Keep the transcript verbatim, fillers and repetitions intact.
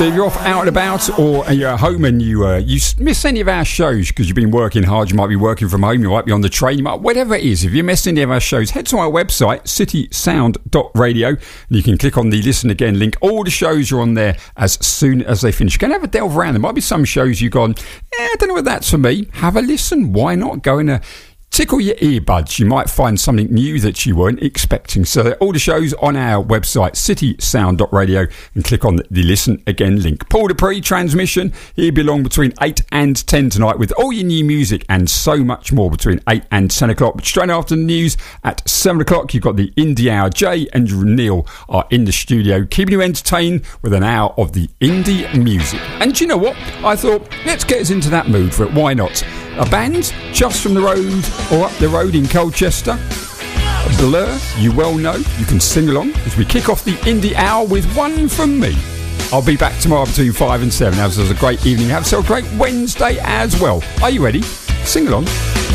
So if you're off out and about, or you're at home and you uh, you miss any of our shows because you've been working hard, you might be working from home, you might be on the train, you might, whatever it is, if you miss any of our shows, head to our website, city sound dot radio, and you can click on the Listen Again link. All the shows are on there as soon as they finish. Go and have a delve around. There might be some shows you've gone, eh, I don't know if that's for me. Have a listen. Why not? Go and uh, tickle your earbuds. You might find something new that you weren't expecting. So all the shows on our website, city sound dot radio, and click on the Listen Again link. Paul Dupree transmission. He'll be along between eight and ten tonight with all your new music and so much more between eight and ten o'clock. But straight after the news at seven o'clock, you've got the Indie Hour. Jay and Neil are in the studio, keeping you entertained with an hour of the indie music. And do you know what? I thought, let's get us into that mood for it. Why not? A band just from the road or up the road in Colchester, Blur, you well know. You can sing along as we kick off the Indie Hour with One From Me. I'll be back tomorrow between five and seven. Have yourselves a great evening. Have yourself a great Wednesday as well. Are you ready? Sing along.